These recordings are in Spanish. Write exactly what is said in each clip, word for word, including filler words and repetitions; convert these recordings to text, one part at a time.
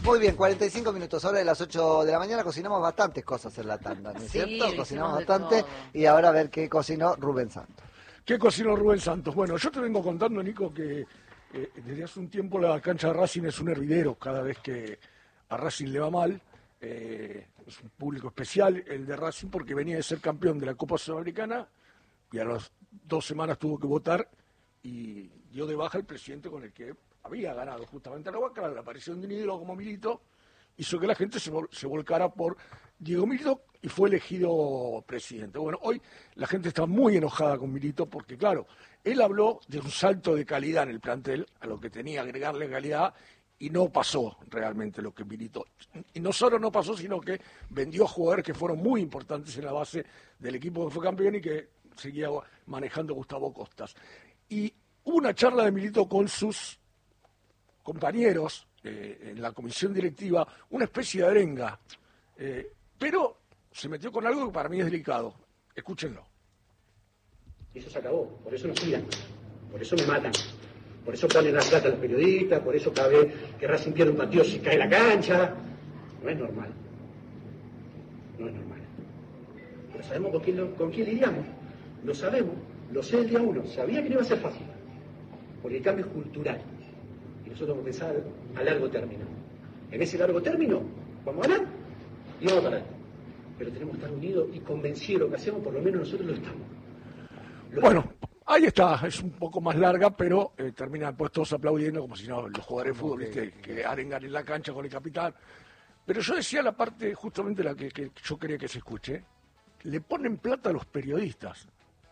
Muy bien, cuarenta y cinco minutos, hora de las ocho de la mañana. Cocinamos bastantes cosas en la tanda, ¿no es Sí, cierto? Cocinamos de bastante. todo. Y ahora a ver qué cocinó Rubén Santos. ¿Qué cocinó Rubén Santos? Bueno, yo te vengo contando, Nico, que eh, desde hace un tiempo la cancha de Racing es un hervidero. Cada vez que a Racing le va mal, eh, es un público especial el de Racing, porque venía de ser campeón de la Copa Sudamericana y a las dos semanas tuvo que votar y dio de baja el presidente con el que había ganado justamente la Huaca. La aparición de un ídolo como Milito hizo que la gente se, vol se volcara por Diego Milito y fue elegido presidente. Bueno, hoy la gente está muy enojada con Milito porque, claro, él habló de un salto de calidad en el plantel, a lo que tenía que agregarle calidad, y no pasó realmente lo que Milito. Y no solo no pasó, sino que vendió jugadores que fueron muy importantes en la base del equipo que fue campeón y que seguía manejando Gustavo Costas. Y hubo una charla de Milito con sus compañeros eh, en la comisión directiva, una especie de arenga, eh, pero se metió con algo que para mí es delicado. Escúchenlo. Eso se acabó, por eso nos tiran, por eso me matan, por eso ponen la plata a los periodistas, por eso cada vez que Racing pierde un partido se cae la cancha. No es normal, no es normal. Pero sabemos con quién, lo, con quién lidiamos, lo sabemos, lo sé el día uno, sabía que no iba a ser fácil, porque el cambio es cultural. Y nosotros vamos a pensar a largo término. En ese largo término vamos a ganar y vamos a parar. Pero tenemos que estar unidos y convencidos de lo que hacemos, por lo menos nosotros lo estamos. Lo Bueno, estamos. ahí está, es un poco más larga, pero eh, terminan pues todos aplaudiendo como si no los jugadores de fútbol, ¿viste? Que arengan en la cancha con el capitán. Pero yo decía la parte justamente la que, que yo quería que se escuche. Le ponen plata a los periodistas.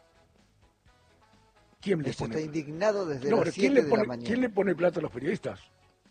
¿Quién le Eso pone está indignado desde No, las pero siete ¿quién le, de pone, la mañana. ¿quién le pone plata a los periodistas?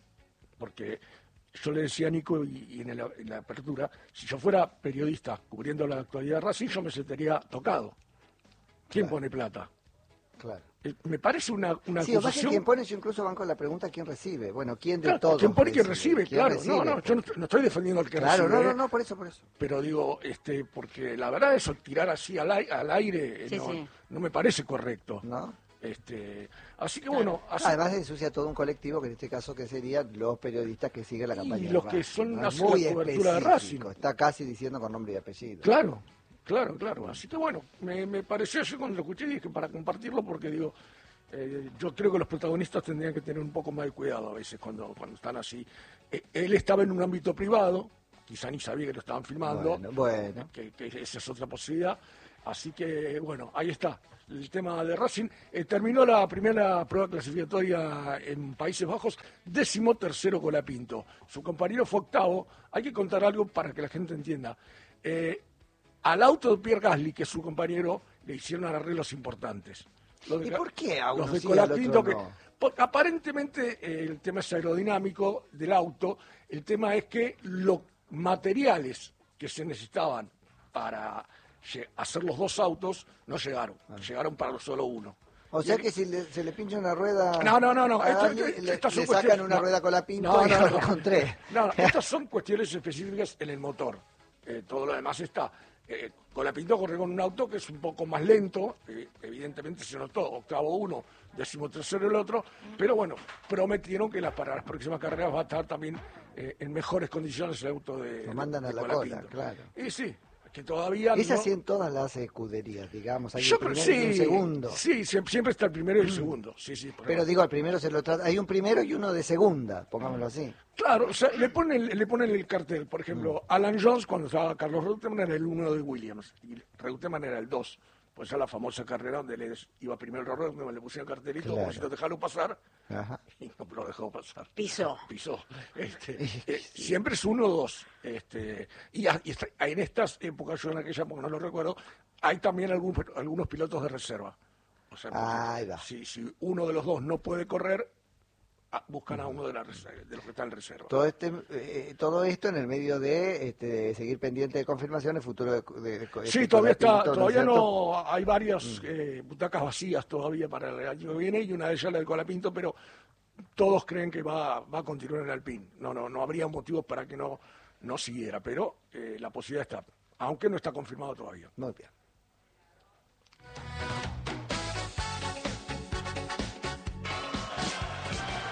Porque yo le decía a Nico y, y en, el, en la apertura, si yo fuera periodista cubriendo la actualidad de Racing, yo me sentiría tocado. ¿Quién Claro. pone plata? Claro. Eh, Me parece una, una Sí, o más que acusación... quien pone, yo incluso van con la pregunta quién recibe. Bueno, quién de Claro, todos ¿quién pone y quién recibe? ¿Quién Claro, recibe? no, no, yo no, no estoy defendiendo al que Claro, recibe. no, no, ¿eh? no, por eso, por eso. Pero digo, este, porque la verdad eso, tirar así al, ai- al aire, eh, Sí, no, sí. no me parece correcto. ¿No? Este, así que bueno, así- Además ensucia todo un colectivo, que en este caso que serían los periodistas que siguen la Y campaña de los que Racing, son ¿no? Es hacen la muy cobertura de específico, Racing. está casi diciendo con nombre y apellido. Claro, claro, claro. Así que bueno, me, me pareció así cuando lo escuché, dije para compartirlo porque digo, eh, yo creo que los protagonistas tendrían que tener un poco más de cuidado a veces cuando, cuando están así. Eh, él estaba en un ámbito privado, quizá ni sabía que lo estaban filmando, Bueno, bueno. Que, que esa es otra posibilidad. Así que bueno, ahí está. El tema de Racing eh, terminó la primera prueba clasificatoria en Países Bajos, décimo tercero Colapinto. Su compañero fue octavo. Hay que contar algo para que la gente entienda. Eh, al auto de Pierre Gasly, que es su compañero, le hicieron arreglos importantes. Los de ¿Y Ga- por qué a uno los de sí y al Colapinto otro que no? por- aparentemente eh, el tema es aerodinámico del auto. El tema es que los materiales que se necesitaban para lle- hacer los dos autos no llegaron, llegaron para solo uno. O Y sea el- que si le- se le pincha una rueda... No, no, no, no. a esto- alguien, esto- le, estas son le sacan cuestiones- una no. rueda con la pinto No, y no, sale no. con tres. No, no, estas son cuestiones específicas en el motor. Eh, todo lo demás está. Eh, con la Pinto corre con un auto que es un poco más lento, eh, evidentemente se notó, octavo uno, décimo tercero el otro, pero bueno, prometieron que las, para las próximas carreras va a estar también eh, en mejores condiciones el auto de Lo mandan a de la Colapinto. cola, claro. Y sí, que todavía Es no... así en todas las escuderías, digamos. Hay Yo un creo primero y un sí, segundo. sí, siempre, siempre está el primero y el segundo. Sí, sí, por Pero ejemplo. digo, al primero se lo trata. Hay un primero y uno de segunda, pongámoslo así. Claro, o sea, le ponen, le ponen el cartel. Por ejemplo, Alan Jones, cuando estaba Carlos Reutemann, era el uno de Williams. Y Reutemann era el dos. Pues esa la famosa carrera donde le iba primero el Reutemann, le pusieron el cartelito, Claro. como si no dejarlo pasar. Ajá. Y no lo dejó pasar. Pisó. Pisó. Este, eh, siempre es uno o dos. Este, y, a- y está- en estas épocas, yo en aquella época no lo recuerdo, hay también algún- algunos pilotos de reserva. O sea, Ahí va. si, si uno de los dos no puede correr, ah, buscan a uno de, la reserva- de los que están en reserva. Todo este, eh, todo esto en el medio de, este, de seguir pendiente de confirmaciones, futuro de, de, de Sí, este todavía está, Colapinto, ¿no es todavía cierto? no, hay varias eh, butacas vacías todavía para el año que viene y una de ellas la del Colapinto, pero todos creen que va, va a continuar en el Alpine. No, no, no habría motivos para que no, no siguiera, pero eh, la posibilidad está, aunque no está confirmado todavía. Muy bien.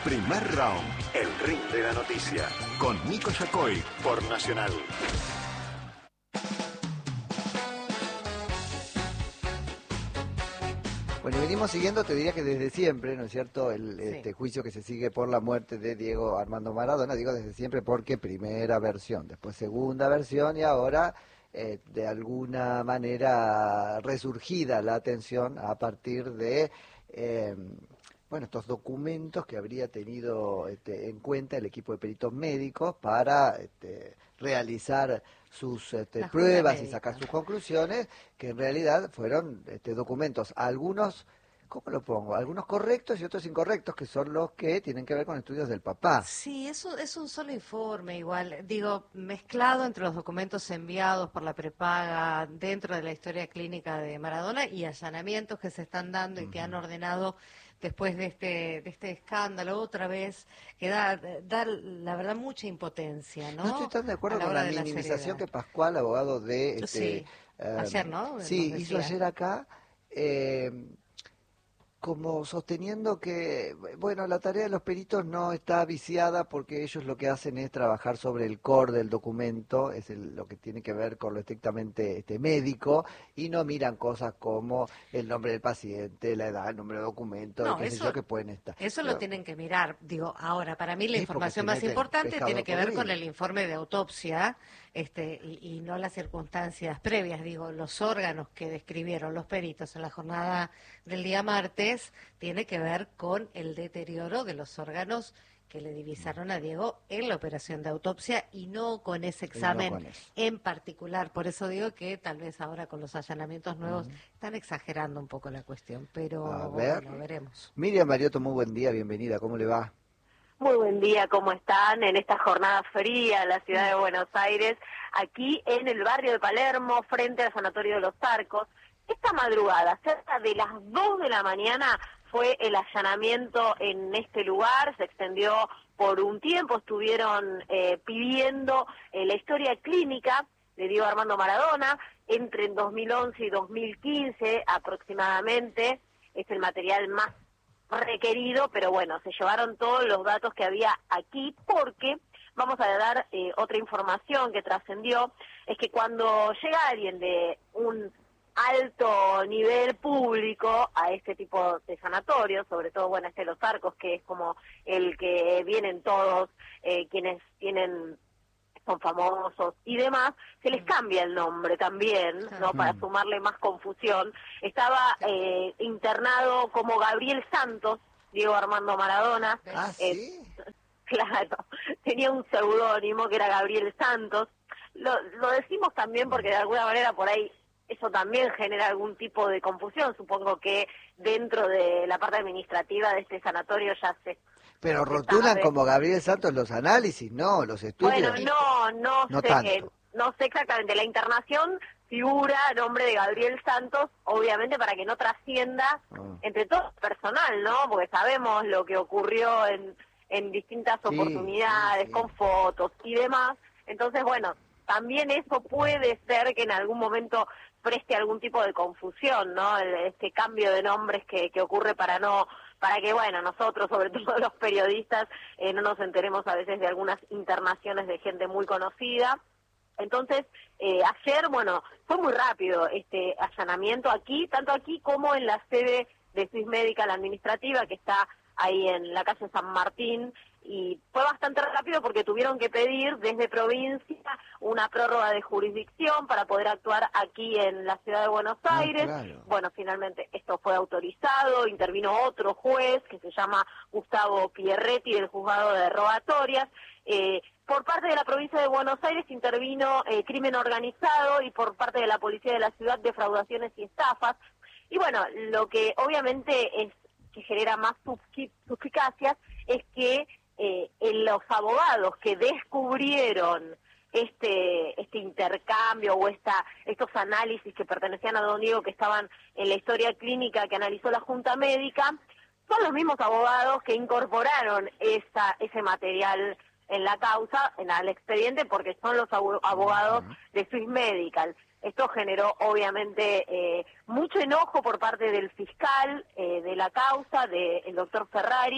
Primer Round, el ring de la noticia, con Nico Yacoy por Nacional. Bueno, venimos siguiendo, te diría que desde siempre, ¿no es cierto?, el Sí. este juicio que se sigue por la muerte de Diego Armando Maradona, digo desde siempre porque primera versión, después segunda versión y ahora eh, de alguna manera resurgida la atención a partir de eh, bueno, estos documentos que habría tenido este, en cuenta el equipo de peritos médicos para este, realizar sus este, La pruebas y médica. sacar sus conclusiones, que en realidad fueron este, documentos, algunos, ¿cómo lo pongo? Algunos correctos y otros incorrectos, que son los que tienen que ver con estudios del papá. Sí, eso es un solo informe igual, digo, mezclado entre los documentos enviados por la prepaga dentro de la historia clínica de Maradona y allanamientos que se están dando y que han ordenado después de este de este escándalo otra vez, que da, da la verdad mucha impotencia, ¿no? No estoy tan de acuerdo A la con hora la de la minimización seriedad. que Pascual, abogado de... Este, Sí, eh, ayer, ¿no? Sí, Nos hizo decía. ayer acá, eh, como sosteniendo que, bueno, la tarea de los peritos no está viciada porque ellos lo que hacen es trabajar sobre el core del documento, es el- lo que tiene que ver con lo estrictamente este, médico, y no miran cosas como el nombre del paciente, la edad, el número de documento, No, y qué sé eso- yo, que pueden estar. Eso lo Pero- tienen que mirar. Digo, ahora, para mí la Sí, porque información se más meten importante pescado tiene que ver con podrido. el informe de autopsia este, y, y no las circunstancias previas. Digo, los órganos que describieron los peritos en la jornada del día martes tiene que ver con el deterioro de los órganos que le divisaron a Diego en la operación de autopsia y no con ese Y no examen con eso. en particular. Por eso digo que tal vez ahora con los allanamientos nuevos están exagerando un poco la cuestión, pero A ver. bueno, veremos. Miriam Mariotto, muy buen día, bienvenida, ¿cómo le va? Muy buen día, ¿cómo están? En esta jornada fría en la ciudad de Buenos Aires, aquí en el barrio de Palermo, frente al Sanatorio de los Arcos. Esta madrugada, cerca de las dos de la mañana, fue el allanamiento en este lugar, se extendió por un tiempo, estuvieron eh, pidiendo eh, la historia clínica de Diego Armando Maradona, entre dos mil once y dos mil quince aproximadamente, es el material más requerido, pero bueno, se llevaron todos los datos que había aquí porque vamos a dar eh, otra información que trascendió, es que cuando llega alguien de un alto nivel público a este tipo de sanatorios, sobre todo, bueno, este de Los Arcos, que es como el que vienen todos eh, quienes tienen son famosos y demás, se les cambia el nombre también, ¿no? Para Mm. sumarle más confusión. Estaba eh, internado como Gabriel Santos, Diego Armando Maradona. Ah, Eh, ¿sí? Claro, tenía un seudónimo que era Gabriel Santos. Lo, lo decimos también porque de alguna manera por ahí eso también genera algún tipo de confusión. Supongo que dentro de la parte administrativa de este sanatorio ya se... Pero se rotulan sabe. como Gabriel Santos los análisis, ¿no? Los estudios. Bueno, no, no, No sé, tanto. eh, no sé exactamente. La internación figura a nombre de Gabriel Santos, obviamente para que no trascienda Ah. entre todo el personal, ¿no? Porque sabemos lo que ocurrió en, en distintas Sí, oportunidades, sí, sí. con fotos y demás. Entonces, bueno, también eso puede ser que en algún momento preste algún tipo de confusión, ¿no? El- este cambio de nombres que, que ocurre para no, para que, bueno, nosotros, sobre todo los periodistas, eh, no nos enteremos a veces de algunas internaciones de gente muy conocida. Entonces, eh, ayer, bueno, fue muy rápido este allanamiento aquí, tanto aquí como en la sede de Swiss Medical Administrativa, que está ahí en la calle San Martín, y fue bastante rápido porque tuvieron que pedir desde provincia una prórroga de jurisdicción para poder actuar aquí en la ciudad de Buenos Ah, Aires. claro. Bueno, finalmente esto fue autorizado, intervino otro juez que se llama Gustavo Pierretti del juzgado de rogatorias. Eh, por parte de la provincia de Buenos Aires intervino eh, crimen organizado y por parte de la policía de la ciudad defraudaciones y estafas. Y bueno, lo que obviamente es que genera más susqui- suspicacias es que eh, en los abogados que descubrieron este este intercambio o esta estos análisis que pertenecían a don Diego, que estaban en la historia clínica que analizó la Junta Médica, son los mismos abogados que incorporaron esa ese material en la causa, en el expediente, porque son los abo- abogados de Swiss Medical. Esto generó obviamente eh, mucho enojo por parte del fiscal eh, de la causa, del doctor Ferrari,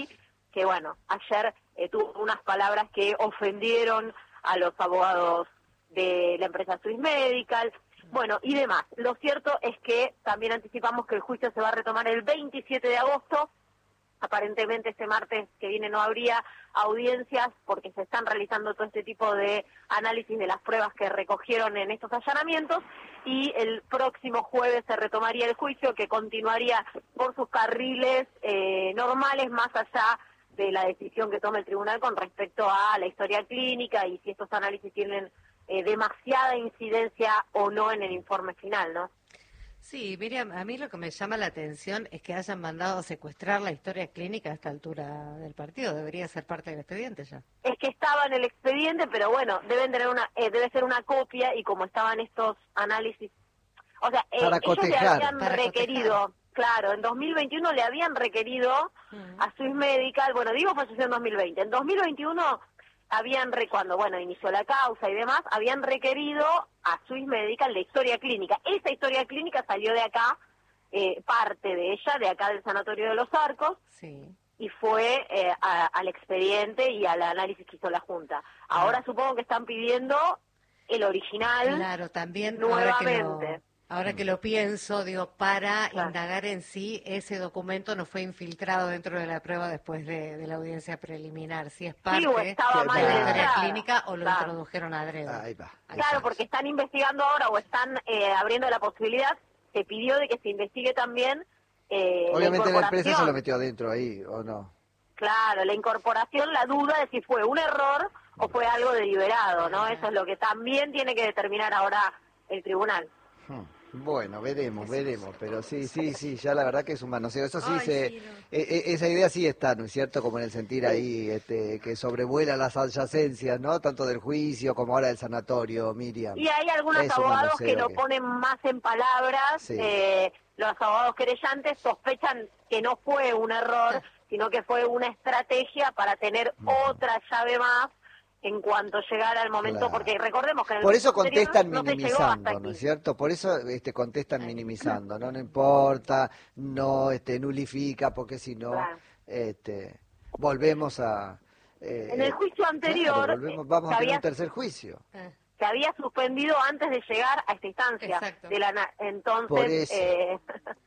que bueno, ayer eh, tuvo unas palabras que ofendieron a los abogados de la empresa Swiss Medical, bueno, y demás. Lo cierto es que también anticipamos que el juicio se va a retomar el veintisiete de agosto. Aparentemente este martes que viene no habría audiencias porque se están realizando todo este tipo de análisis de las pruebas que recogieron en estos allanamientos, y el próximo jueves se retomaría el juicio, que continuaría por sus carriles eh, normales, más allá de la decisión que tome el tribunal con respecto a la historia clínica y si estos análisis tienen eh, demasiada incidencia o no en el informe final, ¿no? Sí, Miriam, a mí lo que me llama la atención es que hayan mandado a secuestrar la historia clínica a esta altura del partido. Debería ser parte del expediente ya. Es que estaba en el expediente, pero bueno, deben tener una, eh, debe ser una copia, y como estaban estos análisis, o sea, eh, Para ellos cotejar. le habían Para requerido, cotejar. claro, en dos mil veintiuno le habían requerido Mm. a Swiss Medical, bueno, digo falleció en dos mil veinte, en dos mil veintiuno habían, re, cuando bueno inició la causa y demás, habían requerido a Swiss Medical la historia clínica. Esa historia clínica salió de acá, eh, parte de ella, de acá del Sanatorio de los Arcos, Sí. y fue eh, a, al expediente y al análisis que hizo la Junta. Ahora Ah. supongo que están pidiendo el original. Claro, también ahora que, lo, Nuevamente. ahora que lo pienso, digo, para Claro. indagar en sí, ese documento no fue infiltrado dentro de la prueba después de, de la audiencia preliminar. Si es parte o de estaba Qué la mal mal. historia letrada. clínica o lo Claro. introdujeron a adrede. Ahí va. Ahí Claro, está. porque están investigando ahora o están eh, abriendo la posibilidad, se pidió de que se investigue también eh, Obviamente la empresa se lo incorporación. metió adentro ahí, ¿o no? Claro, la incorporación, la duda de si fue un error o fue algo deliberado, ¿no? Eso es lo que también tiene que determinar ahora el tribunal. Hmm. Bueno, veremos, veremos, pero sí, sí, sí, ya la verdad que es un manoseo. Eso sí, se, eh, eh, esa idea sí está, ¿no es cierto? Como en el sentir ahí este, que sobrevuela las adyacencias, ¿no? Tanto del juicio como ahora del sanatorio, Miriam. Y hay algunos Es un abogados que manoseo lo que- ponen más en palabras. Sí. eh, los abogados querellantes sospechan que no fue un error, sino que fue una estrategia para tener Ujú. otra llave más en cuanto llegara el momento, Claro. porque recordemos que en el Por eso anterior contestan no se llegó hasta minimizando, aquí. ¿no es cierto? Por eso este, contestan minimizando, ¿no? No importa, no este, nulifica, porque si no, Claro. este, volvemos a... eh, En el juicio anterior, claro, volvemos, vamos eh, a tener había- un tercer juicio. Eh, se había suspendido antes de llegar a esta instancia. Exacto. De la na- Por entonces, eso. eh,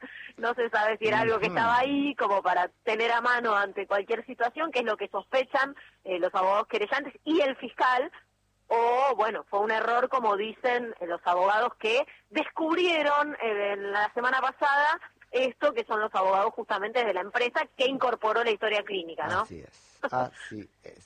no se sabe si era algo que Ujú. estaba ahí como para tener a mano ante cualquier situación, que es lo que sospechan eh, los abogados querellantes y el fiscal, o bueno, fue un error, como dicen eh, los abogados que descubrieron eh, la semana pasada esto, que son los abogados justamente de la empresa que incorporó la historia clínica, ¿no? Así es, así es.